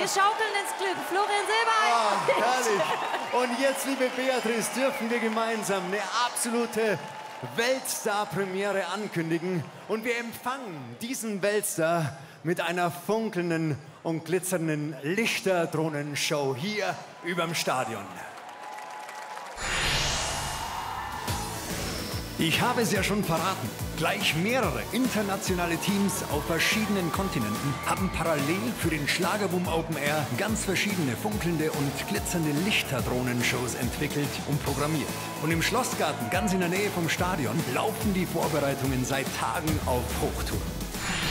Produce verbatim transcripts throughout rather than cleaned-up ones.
schaukeln ins Glück. Florian Silbereisen. Ah, herrlich. Und jetzt, liebe Beatrice, dürfen wir gemeinsam eine absolute Weltstar-Premiere ankündigen. Und wir empfangen diesen Weltstar mit einer funkelnden und glitzernden Lichterdrohnenshow hier überm Stadion. Ich habe es ja schon verraten. Gleich mehrere internationale Teams auf verschiedenen Kontinenten haben parallel für den Schlagerboom Open Air ganz verschiedene funkelnde und glitzernde Lichterdrohnenshows entwickelt und programmiert. Und im Schlossgarten, ganz in der Nähe vom Stadion, laufen die Vorbereitungen seit Tagen auf Hochtouren.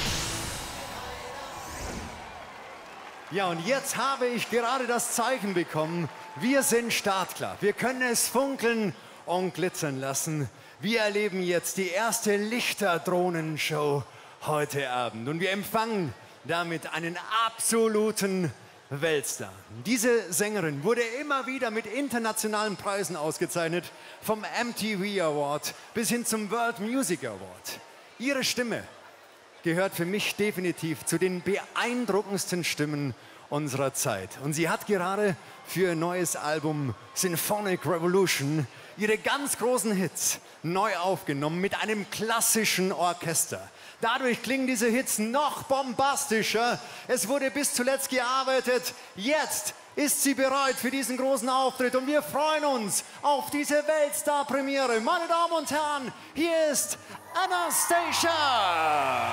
Ja, und jetzt habe ich gerade das Zeichen bekommen. Wir sind startklar. Wir können es funkeln und glitzern lassen. Wir erleben jetzt die erste Lichterdrohnenshow heute Abend. Und wir empfangen damit einen absoluten Weltstar. Diese Sängerin wurde immer wieder mit internationalen Preisen ausgezeichnet, vom M T V Award bis hin zum World Music Award. Ihre Stimme gehört für mich definitiv zu den beeindruckendsten Stimmen unserer Zeit. Und sie hat gerade für ihr neues Album Symphonic Revolution ihre ganz großen Hits neu aufgenommen mit einem klassischen Orchester. Dadurch klingen diese Hits noch bombastischer. Es wurde bis zuletzt gearbeitet. Jetzt ist sie bereit für diesen großen Auftritt und wir freuen uns auf diese Weltstar-Premiere. Meine Damen und Herren, hier ist Anastacia!